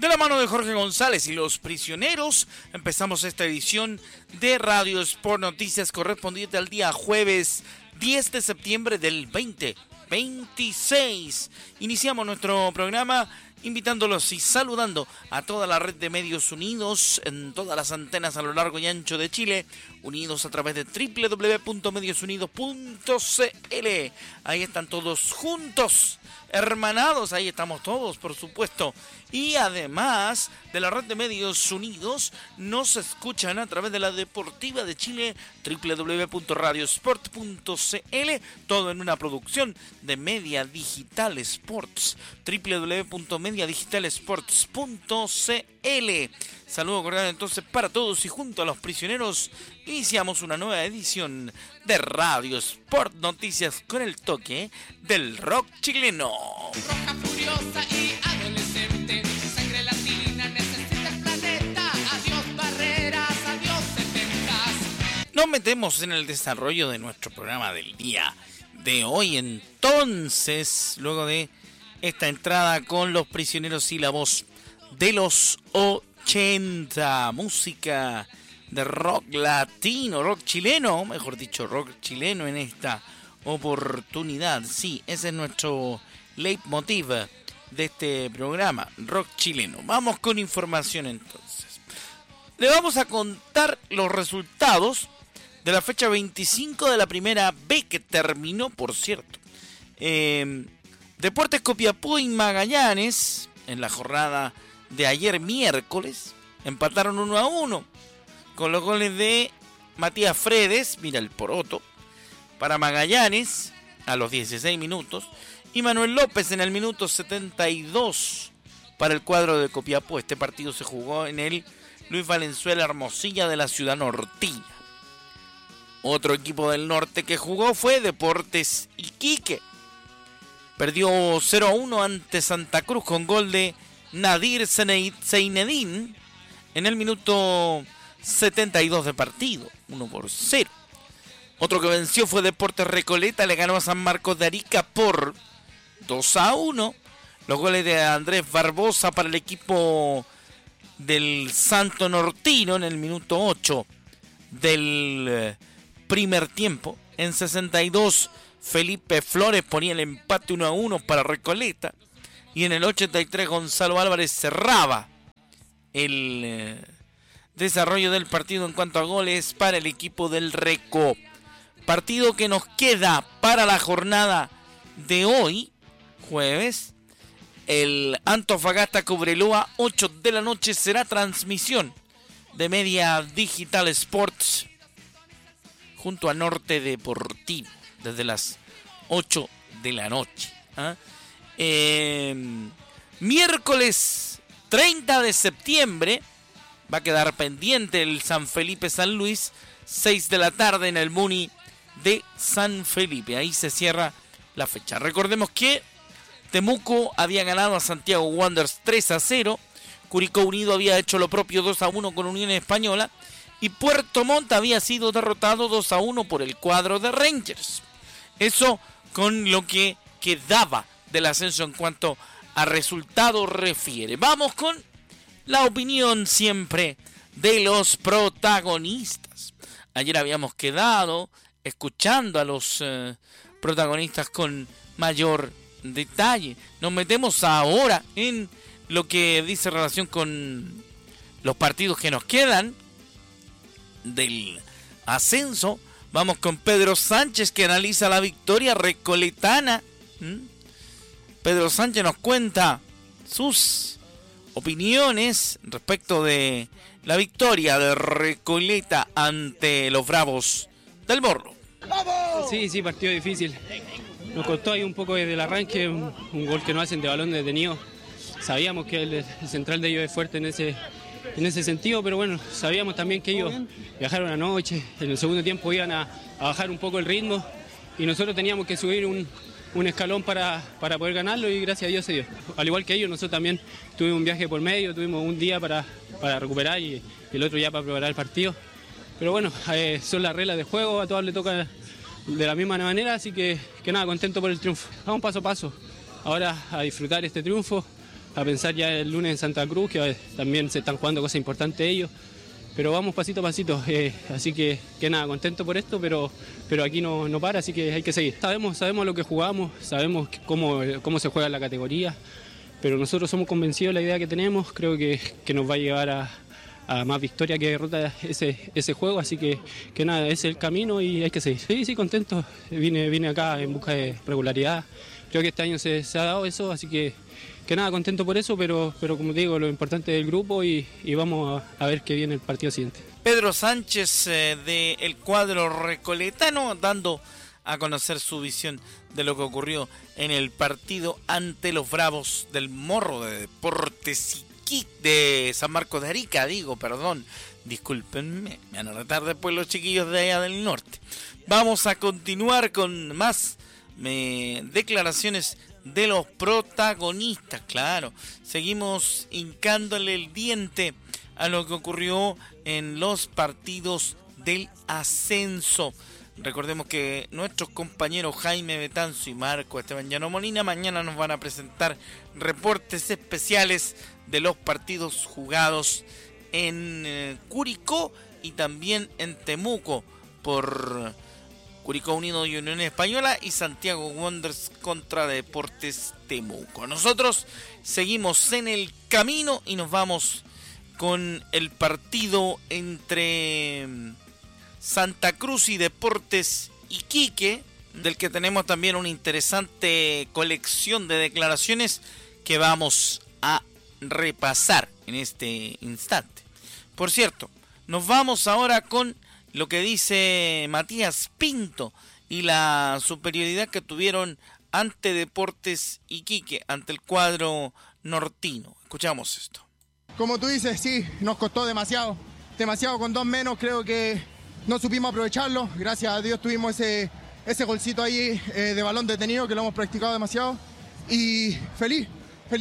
De la mano de Jorge González y los prisioneros, empezamos esta edición de Radio Sport Noticias correspondiente al día jueves 10 de septiembre del 2026. Iniciamos nuestro programa invitándolos y saludando a toda la red de medios unidos en todas las antenas a lo largo y ancho de Chile, unidos a través de www.mediosunidos.cl. Ahí están todos juntos, hermanados, ahí estamos todos, por supuesto. Y además de la red de medios unidos, nos escuchan a través de la Deportiva de Chile, www.radiosport.cl, todo en una producción de Media Digital Sports, www.mediadigitalsports.cl. Saludo cordial entonces para todos y junto a los prisioneros iniciamos una nueva edición de Radio Sport Noticias con el toque del rock chileno. Roja, furiosa y adolescente, sangre latina necesita el planeta. Adiós barreras, adiós setentas. Nos metemos en el desarrollo de nuestro programa del día de hoy entonces, luego de esta entrada con los prisioneros y la voz de los 80, música de rock latino, rock chileno, mejor dicho, rock chileno en esta oportunidad. Sí, ese es nuestro leitmotiv de este programa, rock chileno. Vamos con información entonces. Le vamos a contar los resultados de la fecha 25 de la primera B que terminó, por cierto. Deportes Copiapó y Magallanes, en la jornada de ayer miércoles, empataron 1-1 con los goles de Matías Fredes, mira el poroto, para Magallanes a los 16 minutos y Manuel López en el minuto 72 para el cuadro de Copiapó. Este partido se jugó en el Luis Valenzuela Hermosilla de la ciudad nortina. Otro equipo del norte que jugó fue Deportes Iquique. Perdió 0-1 ante Santa Cruz con gol de Nadir Zeinedine en el minuto 72 de partido, 1-0. Otro que venció fue Deportes Recoleta, le ganó a San Marcos de Arica por 2-1. Los goles de Andrés Barbosa para el equipo del Santo Nortino en el minuto 8 del primer tiempo. En 62 Felipe Flores ponía el empate 1-1 para Recoleta. Y en el 83 Gonzalo Álvarez cerraba el desarrollo del partido en cuanto a goles para el equipo del Reco. Partido que nos queda para la jornada de hoy, jueves. El Antofagasta Cobreloa, 8 de la noche, será transmisión de Media Digital Sports junto a Norte Deportivo desde las 8 de la noche. Miércoles 30 de septiembre va a quedar pendiente el San Felipe San Luis, 6 de la tarde en el Muni de San Felipe. Ahí se cierra la fecha. Recordemos que Temuco había ganado a Santiago Wanderers 3-0, Curicó Unido había hecho lo propio 2-1 con Unión Española y Puerto Montt había sido derrotado 2-1 por el cuadro de Rangers. Eso con lo que quedaba del ascenso en cuanto a resultado refiere. Vamos con la opinión siempre de los protagonistas. Ayer habíamos quedado escuchando a los protagonistas con mayor detalle. Nos metemos ahora en lo que dice relación con los partidos que nos quedan del ascenso. Vamos con Pedro Sánchez, que analiza la victoria recoletana. Pedro Sánchez nos cuenta sus opiniones respecto de la victoria de Recoleta ante los Bravos del Morro. Sí, partido difícil. Nos costó ahí un poco desde el arranque, un gol que no hacen de balón detenido. Sabíamos que el central de ellos es fuerte en ese sentido, pero bueno, sabíamos también que ellos viajaron anoche, en el segundo tiempo iban a bajar un poco el ritmo y nosotros teníamos que subir un escalón para poder ganarlo y gracias a Dios se dio. Al igual que ellos, nosotros también tuvimos un viaje por medio, tuvimos un día para recuperar y el otro ya para preparar el partido. Pero bueno, son las reglas de juego, a todos les toca de la misma manera, así que nada, contento por el triunfo. Vamos paso a paso, ahora a disfrutar este triunfo, a pensar ya el lunes en Santa Cruz, que también se están jugando cosas importantes ellos. Pero vamos pasito a pasito, así que nada, contento por esto, pero aquí no para, así que hay que seguir. Sabemos lo que jugamos, sabemos cómo se juega la categoría, pero nosotros somos convencidos de la idea que tenemos, creo que nos va a llevar a más victoria que derrota ese juego, así que nada, ese es el camino y hay que seguir. Sí, contento, vine acá en busca de regularidad, creo que este año se ha dado eso, así que nada, contento por eso, pero como te digo, lo importante es el grupo y vamos a ver qué viene el partido siguiente. Pedro Sánchez del cuadro recoletano dando a conocer su visión de lo que ocurrió en el partido ante los Bravos del Morro de Deportes de San Marcos de Arica, discúlpenme, me van a retar después los chiquillos de allá del norte. Vamos a continuar con más declaraciones de los protagonistas, claro. Seguimos hincándole el diente a lo que ocurrió en los partidos del ascenso. Recordemos que nuestros compañeros Jaime Betanzo y Marco Esteban Llano Molina mañana nos van a presentar reportes especiales de los partidos jugados en Curicó y también en Temuco por Curicó Unido y Unión Española y Santiago Wanderers contra Deportes Temuco. Nosotros seguimos en el camino y nos vamos con el partido entre Santa Cruz y Deportes Iquique, del que tenemos también una interesante colección de declaraciones que vamos a repasar en este instante. Por cierto, nos vamos ahora con lo que dice Matías Pinto y la superioridad que tuvieron ante Deportes Iquique, ante el cuadro nortino. Escuchamos esto. Como tú dices, sí, nos costó demasiado con 2 menos, creo que no supimos aprovecharlo. Gracias a Dios tuvimos ese golcito ahí de balón detenido que lo hemos practicado demasiado. Y feliz.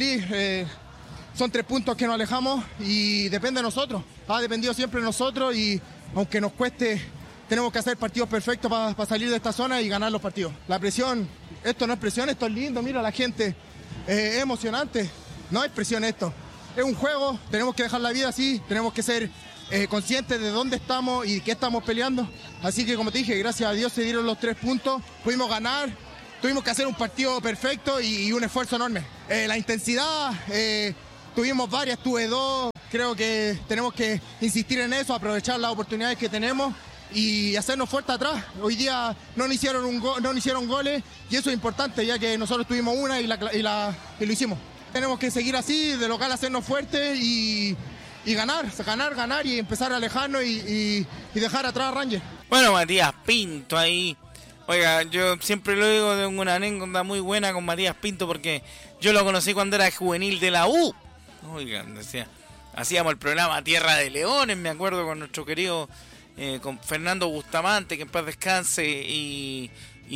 Son 3 puntos que nos alejamos y depende de nosotros. Ha dependido siempre de nosotros y aunque nos cueste, tenemos que hacer partidos perfectos para salir de esta zona y ganar los partidos. La presión, esto no es presión, esto es lindo, mira la gente, es emocionante. No es presión esto, es un juego, tenemos que dejar la vida así, tenemos que ser conscientes de dónde estamos y qué estamos peleando. Así que como te dije, gracias a Dios se dieron los 3 puntos, pudimos ganar, tuvimos que hacer un partido perfecto y un esfuerzo enorme. La intensidad, tuvimos varias, tuve 2, creo que tenemos que insistir en eso, aprovechar las oportunidades que tenemos y hacernos fuerte atrás. Hoy día no nos hicieron goles y eso es importante, ya que nosotros tuvimos una y lo hicimos. Tenemos que seguir así, de local hacernos fuertes y ganar y empezar a alejarnos y dejar atrás a Rangers. Bueno, Matías Pinto ahí. Oiga, yo siempre lo digo, tengo una anécdota muy buena con Matías Pinto porque yo lo conocí cuando era juvenil de la U. Oigan, hacíamos el programa Tierra de Leones, me acuerdo, con nuestro querido con Fernando Bustamante, que en paz descanse, y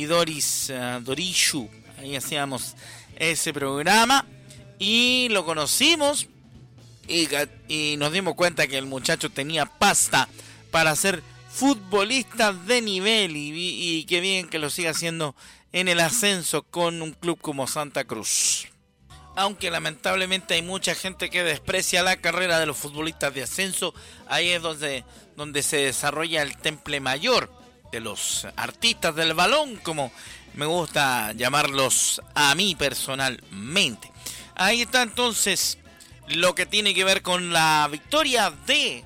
Dorishu. Ahí hacíamos ese programa y lo conocimos y nos dimos cuenta que el muchacho tenía pasta para ser futbolista de nivel y qué bien que lo siga haciendo en el ascenso con un club como Santa Cruz. Aunque lamentablemente hay mucha gente que desprecia la carrera de los futbolistas de ascenso, ahí es donde se desarrolla el temple mayor de los artistas del balón, como me gusta llamarlos a mí personalmente. Ahí está entonces lo que tiene que ver con la victoria de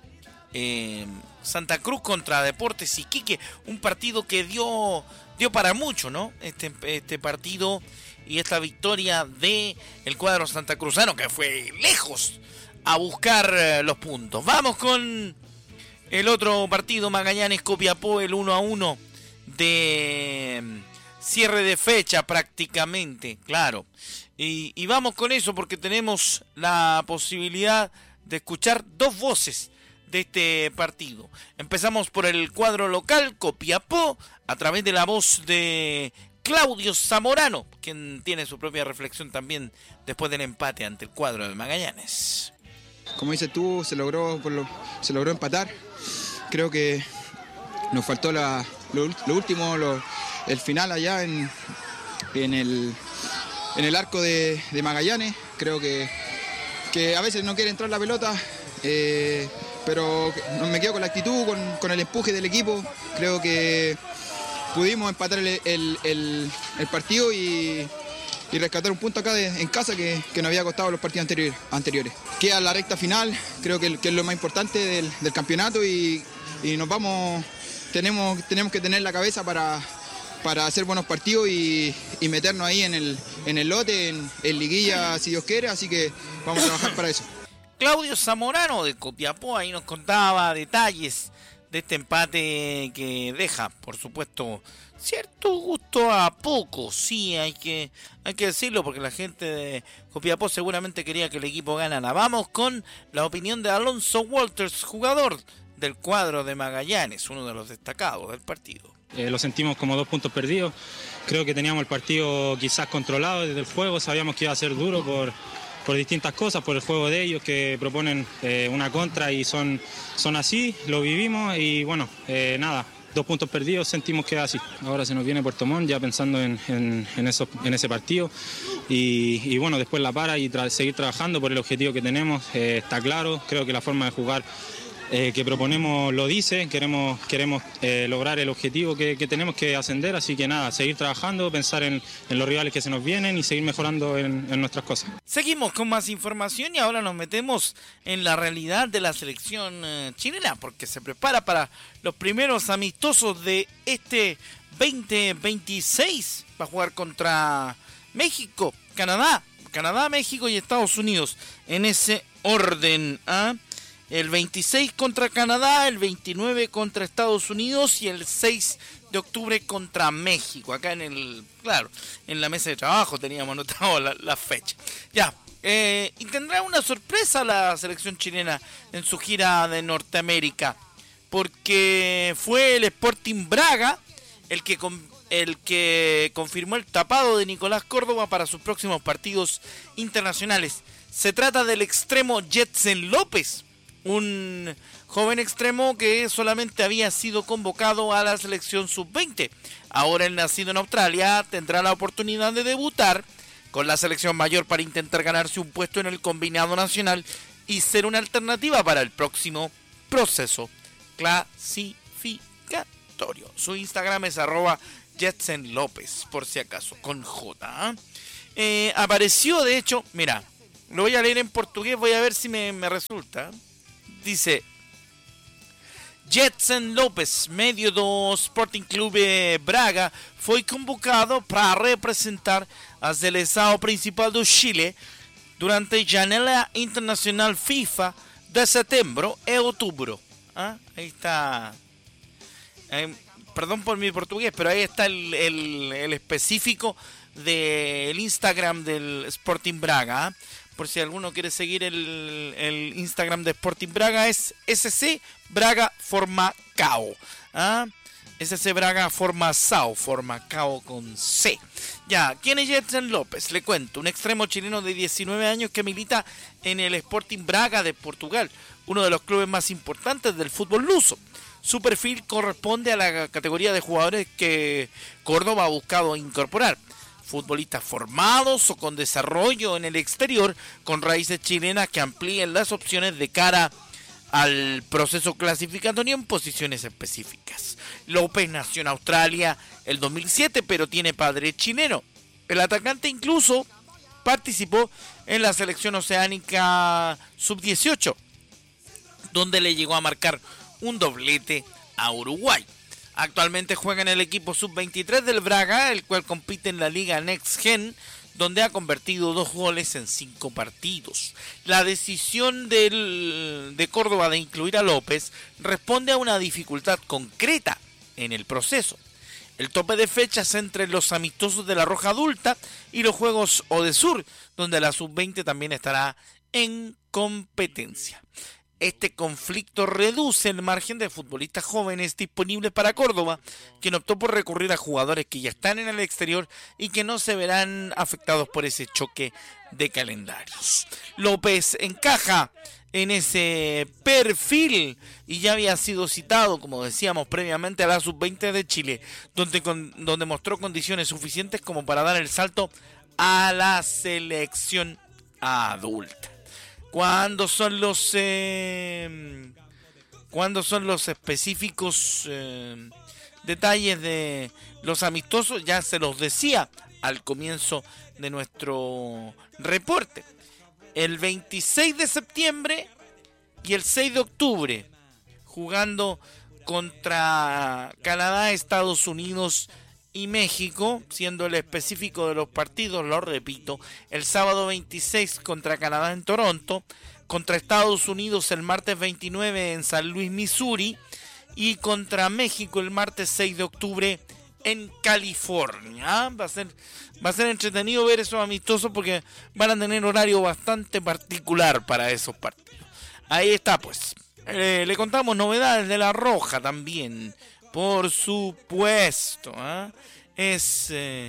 Santa Cruz contra Deportes Iquique, un partido que dio para mucho, ¿no? Este partido y esta victoria de el cuadro santacruzano, que fue lejos a buscar los puntos. Vamos con el otro partido, Magallanes-Copiapó, el 1-1 de cierre de fecha prácticamente, claro. Y vamos con eso porque tenemos la posibilidad de escuchar 2 voces de este partido. Empezamos por el cuadro local, Copiapó, a través de la voz de Claudio Zamorano, quien tiene su propia reflexión también después del empate ante el cuadro de Magallanes. Como dices tú, se logró empatar. Creo que nos faltó lo último, el final allá en el arco de Magallanes. Creo que a veces no quiere entrar la pelota, pero me quedo con la actitud, con el empuje del equipo. Creo que pudimos empatar el partido y rescatar un punto acá en casa que nos había costado los partidos anteriores. Queda la recta final, creo que es lo más importante del campeonato y nos vamos, tenemos que tener la cabeza para hacer buenos partidos y meternos ahí en el lote, en liguilla si Dios quiere, así que vamos a trabajar para eso. Claudio Zamorano de Copiapó ahí nos contaba detalles de este empate que deja, por supuesto, cierto gusto a poco. Sí, hay que decirlo porque la gente de Copiapó seguramente quería que el equipo ganara. Vamos con la opinión de Alonso Walters, jugador del cuadro de Magallanes, uno de los destacados del partido. Lo sentimos como 2 puntos perdidos. Creo que teníamos el partido quizás controlado desde el juego. Sabíamos que iba a ser duro por distintas cosas, por el juego de ellos que proponen una contra y son así, lo vivimos y bueno, nada, 2 puntos perdidos, sentimos que es así. Ahora se nos viene Puerto Montt ya pensando en ese partido y bueno, después la para y seguir trabajando por el objetivo que tenemos. Está claro, creo que la forma de jugar que proponemos lo dice, queremos lograr el objetivo que tenemos que ascender, así que nada, seguir trabajando, pensar en los rivales que se nos vienen y seguir mejorando en nuestras cosas. Seguimos con más información y ahora nos metemos en la realidad de la selección chilena, porque se prepara para los primeros amistosos de este 2026. Va a jugar contra México, Canadá, México y Estados Unidos, en ese orden, El 26 contra Canadá, el 29 contra Estados Unidos y el 6 de octubre contra México. Acá en la mesa de trabajo teníamos anotado la fecha. Ya, y tendrá una sorpresa la selección chilena en su gira de Norteamérica, porque fue el Sporting Braga el que confirmó el tapado de Nicolás Córdoba para sus próximos partidos internacionales. Se trata del extremo Jetsen López, un joven extremo que solamente había sido convocado a la selección sub-20. Ahora el nacido en Australia tendrá la oportunidad de debutar con la selección mayor para intentar ganarse un puesto en el combinado nacional y ser una alternativa para el próximo proceso clasificatorio. Su Instagram es @JetsenLopez, por si acaso, con J. Apareció, de hecho, mira, lo voy a leer en portugués, voy a ver si me resulta. Dice: Jetsen Lopez, medio do Sporting Clube Braga, foi convocado para representar a seleção principal do Chile durante a janela internacional FIFA de setembro e outubro. Ahí está. Perdón por mi portugués, pero ahí está el específico del Instagram del Sporting Braga. Por si alguno quiere seguir el Instagram de Sporting Braga, es SC Braga Formacao. SC Braga Formacao con C. Ya, ¿quién es Jetsen López? Le cuento, un extremo chileno de 19 años que milita en el Sporting Braga de Portugal, uno de los clubes más importantes del fútbol luso. Su perfil corresponde a la categoría de jugadores que Córdoba ha buscado incorporar. Futbolistas formados o con desarrollo en el exterior, con raíces chilenas que amplíen las opciones de cara al proceso clasificatorio en posiciones específicas. López nació en Australia el 2007, pero tiene padre chileno. El atacante incluso participó en la selección oceánica sub-18, donde le llegó a marcar un doblete a Uruguay. Actualmente juega en el equipo sub-23 del Braga, el cual compite en la Liga Next Gen, donde ha convertido 2 goles en 5 partidos. La decisión de Córdoba de incluir a López responde a una dificultad concreta en el proceso. El tope de fechas entre los amistosos de la Roja Adulta y los Juegos Odesur, donde la sub-20 también estará en competencia. Este conflicto reduce el margen de futbolistas jóvenes disponibles para Córdoba, quien optó por recurrir a jugadores que ya están en el exterior y que no se verán afectados por ese choque de calendarios. López encaja en ese perfil y ya había sido citado, como decíamos previamente, a la sub-20 de Chile, donde mostró condiciones suficientes como para dar el salto a la selección adulta. ¿Cuándo son los específicos detalles de los amistosos? Ya se los decía al comienzo de nuestro reporte. El 26 de septiembre y el 6 de octubre, jugando contra Canadá, Estados Unidos y México, siendo el específico de los partidos, lo repito, el sábado 26 contra Canadá en Toronto, contra Estados Unidos el martes 29 en San Luis, Missouri, y contra México el martes 6 de octubre en California. Va a ser entretenido ver esos amistosos porque van a tener horario bastante particular para esos partidos. Ahí está, pues. Le contamos novedades de La Roja también, por supuesto. Es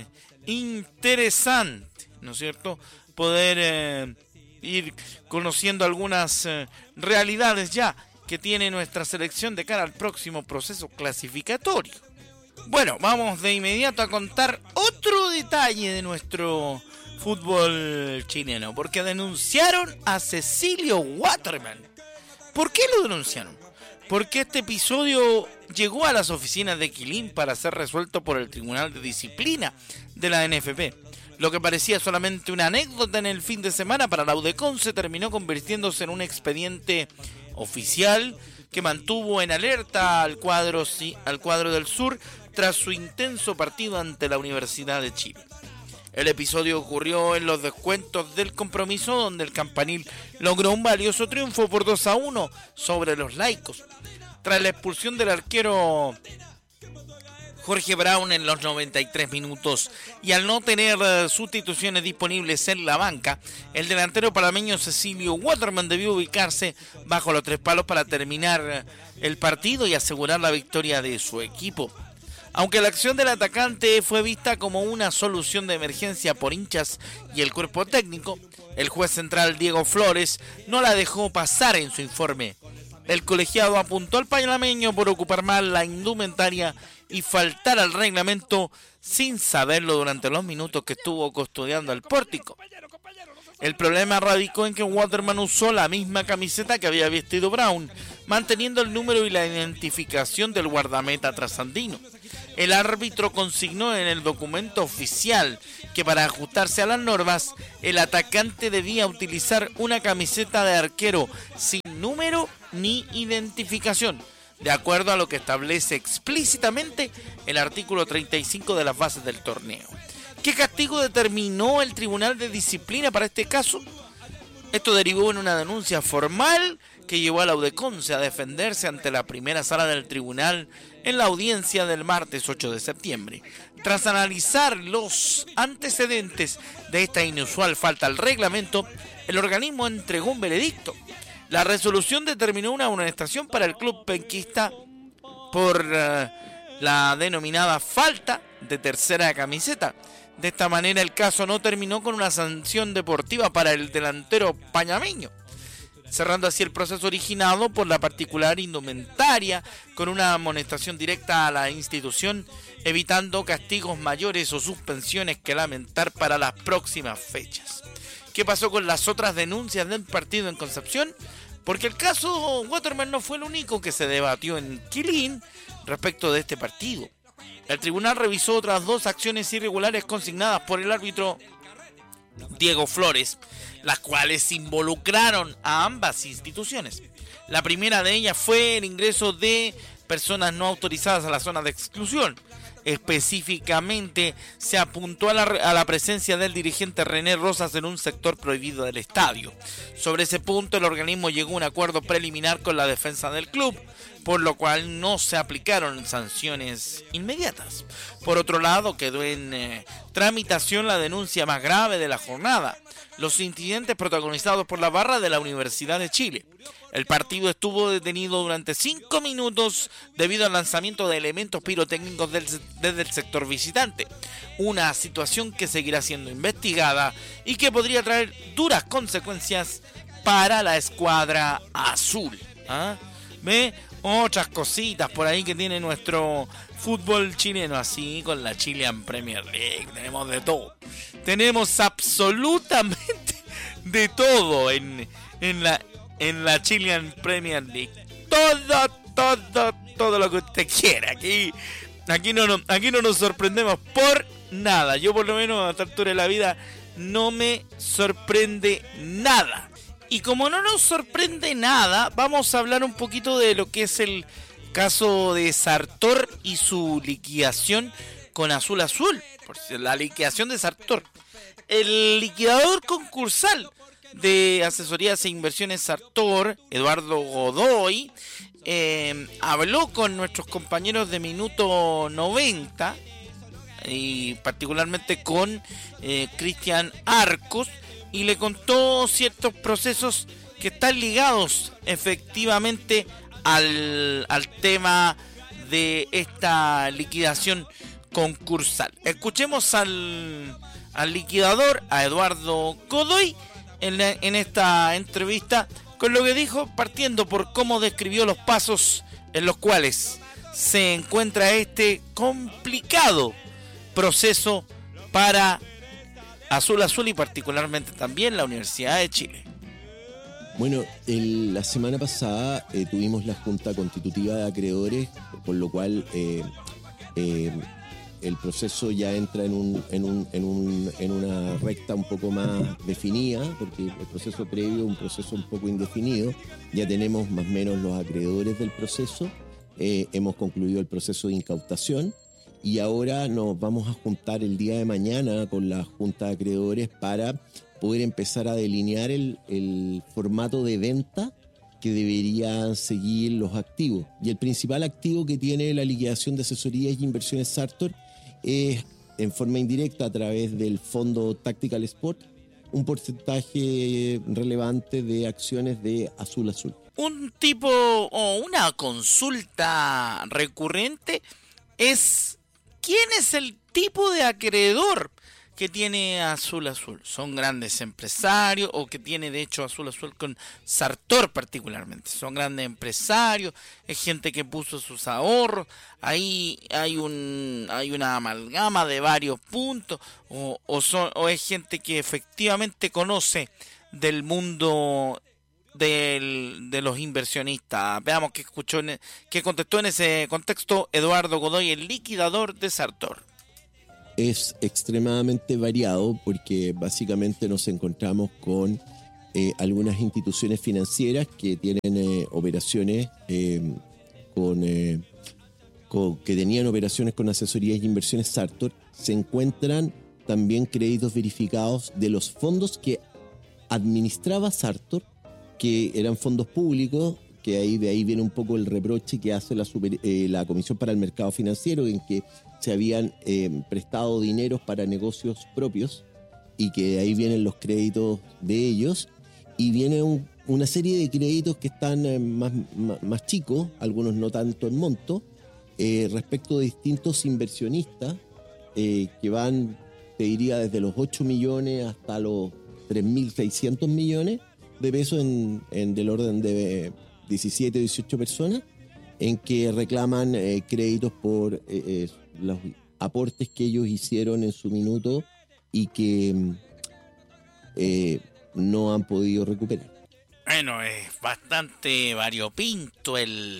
interesante, ¿no es cierto?, poder ir conociendo algunas realidades ya que tiene nuestra selección de cara al próximo proceso clasificatorio. Bueno, vamos de inmediato a contar otro detalle de nuestro fútbol chileno, porque denunciaron a Cecilio Waterman. ¿Por qué lo denunciaron? Porque este episodio llegó a las oficinas de Quilín para ser resuelto por el Tribunal de Disciplina de la NFP. Lo que parecía solamente una anécdota en el fin de semana para la UDECON se terminó convirtiéndose en un expediente oficial que mantuvo en alerta al cuadro del Sur tras su intenso partido ante la Universidad de Chile. El episodio ocurrió en los descuentos del compromiso, donde el Campanil logró un valioso triunfo por 2-1 sobre los Laicos. Tras la expulsión del arquero Jorge Brown en los 93 minutos y al no tener sustituciones disponibles en la banca, el delantero panameño Cecilio Waterman debió ubicarse bajo los 3 palos para terminar el partido y asegurar la victoria de su equipo. Aunque la acción del atacante fue vista como una solución de emergencia por hinchas y el cuerpo técnico, el juez central Diego Flores no la dejó pasar en su informe. El colegiado apuntó al panameño por ocupar mal la indumentaria y faltar al reglamento sin saberlo durante los minutos que estuvo custodiando el pórtico. El problema radicó en que Waterman usó la misma camiseta que había vestido Brown, manteniendo el número y la identificación del guardameta trasandino. El árbitro consignó en el documento oficial que para ajustarse a las normas, el atacante debía utilizar una camiseta de arquero sin número ni identificación, de acuerdo a lo que establece explícitamente el artículo 35 de las bases del torneo. ¿Qué castigo determinó el Tribunal de Disciplina para este caso? Esto derivó en una denuncia formal que llevó a la UDECONCE a defenderse ante la primera sala del tribunal en la audiencia del martes 8 de septiembre. Tras analizar los antecedentes de esta inusual falta al reglamento, el organismo entregó un veredicto. La resolución determinó una amonestación para el club penquista por la denominada falta de tercera camiseta. De esta manera el caso no terminó con una sanción deportiva para el delantero panameño, cerrando así el proceso originado por la particular indumentaria con una amonestación directa a la institución, evitando castigos mayores o suspensiones que lamentar para las próximas fechas. ¿Qué pasó con las otras denuncias del partido en Concepción? Porque el caso Waterman no fue el único que se debatió en Quilín respecto de este partido. El tribunal revisó otras 2 acciones irregulares consignadas por el árbitro Diego Flores, las cuales involucraron a ambas instituciones. La primera de ellas fue el ingreso de personas no autorizadas a la zona de exclusión. Específicamente se apuntó a la presencia del dirigente René Rosas en un sector prohibido del estadio. Sobre ese punto el organismo llegó a un acuerdo preliminar con la defensa del club, por lo cual no se aplicaron sanciones inmediatas. Por otro lado, quedó en tramitación la denuncia más grave de la jornada: los incidentes protagonizados por la barra de la Universidad de Chile. El partido estuvo detenido durante 5 minutos debido al lanzamiento de elementos pirotécnicos desde el sector visitante, una situación que seguirá siendo investigada y que podría traer duras consecuencias para la escuadra azul. ¿Ve? Otras cositas por ahí que tiene nuestro fútbol chileno, así con la Chilean Premier League. Tenemos de todo. Tenemos absolutamente de todo en la Chilean Premier League. Todo lo que usted quiera. Aquí no nos sorprendemos por nada. Yo por lo menos a esta altura de la vida no me sorprende nada. Y como no nos sorprende nada, vamos a hablar un poquito de lo que es el caso de Sartor y su liquidación con Azul Azul. La liquidación de Sartor. El liquidador concursal de Asesorías e Inversiones Sartor, Eduardo Godoy, habló con nuestros compañeros de Minuto 90 y particularmente con Cristian Arcos, y le contó ciertos procesos que están ligados efectivamente al tema de esta liquidación concursal. Escuchemos al liquidador, a Eduardo Godoy, en esta entrevista, con lo que dijo, partiendo por cómo describió los pasos en los cuales se encuentra este complicado proceso para Azul Azul y particularmente también la Universidad de Chile. Bueno, la semana pasada tuvimos la Junta Constitutiva de Acreedores, por lo cual el proceso ya entra en una recta un poco más definida, porque el proceso previo es un proceso un poco indefinido. Ya tenemos más o menos los acreedores del proceso, hemos concluido el proceso de incautación y ahora nos vamos a juntar el día de mañana con la Junta de Acreedores para poder empezar a delinear el formato de venta que deberían seguir los activos. Y el principal activo que tiene la liquidación de asesorías y inversiones Sartor es, en forma indirecta, a través del fondo Tactical Sport, un porcentaje relevante de acciones de Azul Azul. Un tipo o una consulta recurrente es: ¿quién es el tipo de acreedor que tiene Azul Azul? ¿Son grandes empresarios o que tiene de hecho Azul Azul con Sartor particularmente? ¿Son grandes empresarios? ¿Es gente que puso sus ahorros? Ahí hay una amalgama de varios puntos, o es gente que efectivamente conoce del mundo de los inversionistas. Veamos qué contestó en ese contexto Eduardo Godoy, el liquidador de Sartor. Es extremadamente variado porque básicamente nos encontramos con algunas instituciones financieras que tienen operaciones que tenían operaciones con asesorías y inversiones Sartor. Se encuentran también créditos verificados de los fondos que administraba Sartor, que eran fondos públicos, que de ahí viene un poco el reproche que hace la Comisión para el Mercado Financiero, en que se habían prestado dineros para negocios propios y que de ahí vienen los créditos de ellos, y viene una serie de créditos que están más chicos, algunos no tanto en monto, respecto de distintos inversionistas que van, te diría, desde los 8 millones hasta los 3.600 millones de pesos del orden de 17 o 18 personas, en que reclaman créditos por los aportes que ellos hicieron en su minuto y que no han podido recuperar. Bueno, es bastante variopinto el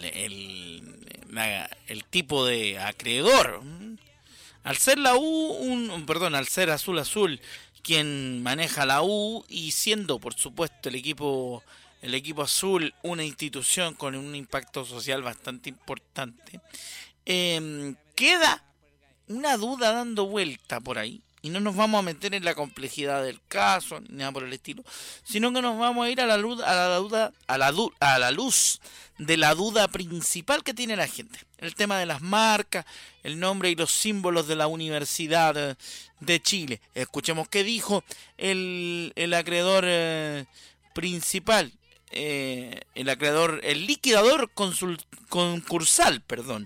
tipo de acreedor. Al ser al ser Azul Azul quien maneja la U, y siendo por supuesto el equipo azul una institución con un impacto social bastante importante, queda una duda dando vuelta por ahí, y no nos vamos a meter en la complejidad del caso ni nada por el estilo, sino que nos vamos a ir a la luz de la duda principal que tiene la gente: el tema de las marcas, el nombre y los símbolos de la Universidad de Chile. Escuchemos qué dijo el acreedor principal, el liquidador concursal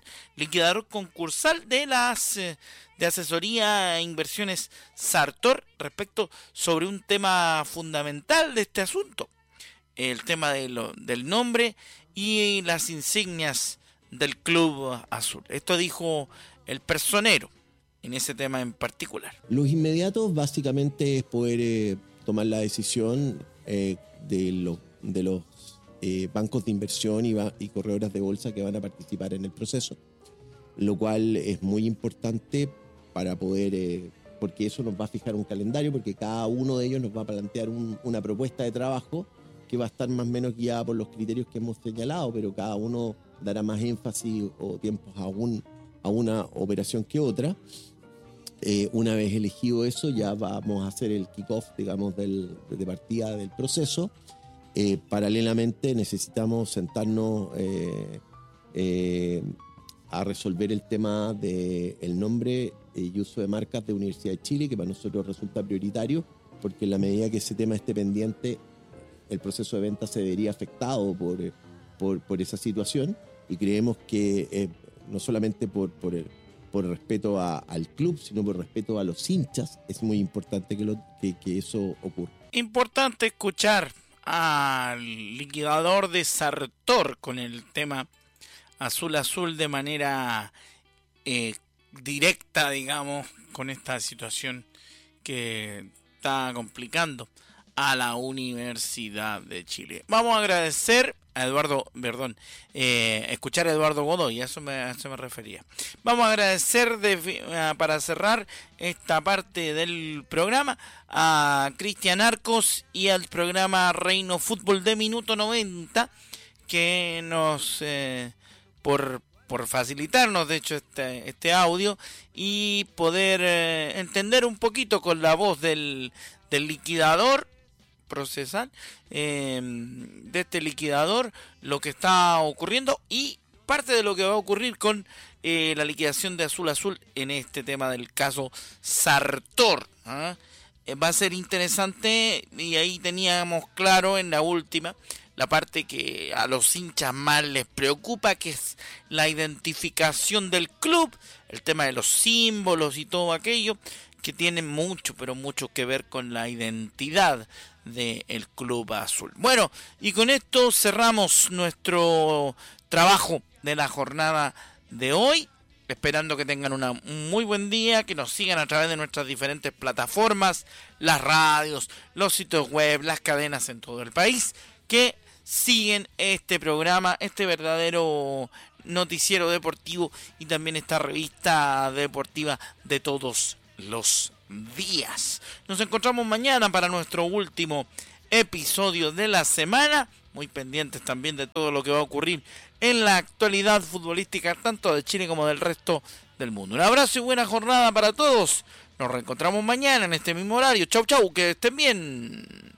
de las de asesoría e inversiones Sartor, respecto sobre un tema fundamental de este asunto: el tema del nombre y las insignias del Club Azul. Esto dijo el personero en ese tema en particular. Los inmediatos básicamente es poder tomar la decisión de los bancos de inversión y corredoras de bolsa que van a participar en el proceso, lo cual es muy importante para poder, porque eso nos va a fijar un calendario, porque cada uno de ellos nos va a plantear una propuesta de trabajo que va a estar más o menos guiada por los criterios que hemos señalado, pero cada uno dará más énfasis o tiempos a una operación que otra. Una vez elegido eso, ya vamos a hacer el kickoff, digamos, de partida del proceso. Paralelamente necesitamos sentarnos a resolver el tema del nombre y uso de marcas de Universidad de Chile, que para nosotros resulta prioritario, porque en la medida que ese tema esté pendiente, el proceso de venta se vería afectado por esa situación, y creemos que no solamente por respeto al club, sino por respeto a los hinchas, es muy importante que eso ocurra. Importante escuchar al liquidador de Sartor con el tema azul de manera directa, digamos, con esta situación que está complicando a la Universidad de Chile. Vamos a agradecer a escuchar a Eduardo Godoy, a eso me refería. Vamos a agradecer para cerrar esta parte del programa a Cristian Arcos y al programa Reino Fútbol de Minuto 90, que nos por facilitarnos de hecho este audio y poder entender un poquito con la voz del liquidador procesal, de este liquidador, lo que está ocurriendo y parte de lo que va a ocurrir con la liquidación de Azul en este tema del caso Sartor. Va a ser interesante, y ahí teníamos claro en la última la parte que a los hinchas más les preocupa, que es la identificación del club, el tema de los símbolos y todo aquello que tiene mucho, pero mucho que ver con la identidad del Club Azul. Bueno, y con esto cerramos nuestro trabajo de la jornada de hoy, esperando que tengan un muy buen día, que nos sigan a través de nuestras diferentes plataformas, las radios, los sitios web, las cadenas en todo el país, que siguen este programa, este verdadero noticiero deportivo y también esta revista deportiva de todos los días. Nos encontramos mañana para nuestro último episodio de la semana, muy pendientes también de todo lo que va a ocurrir en la actualidad futbolística tanto de Chile como del resto del mundo. Un abrazo y buena jornada para todos. Nos reencontramos mañana en este mismo horario. Chau, que estén bien.